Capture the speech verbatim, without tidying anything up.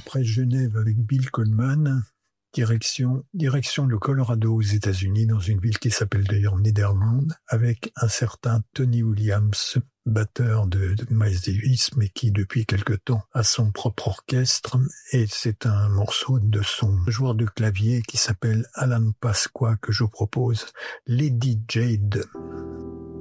après Genève avec Bill Coleman, direction, direction le Colorado aux États-Unis, dans une ville qui s'appelle d'ailleurs Nederland, avec un certain Tony Williams, batteur de, de Miles Davis, mais qui depuis quelque temps a son propre orchestre, et c'est un morceau de son joueur de clavier qui s'appelle Alan Pasqua que je propose, Lady Jade.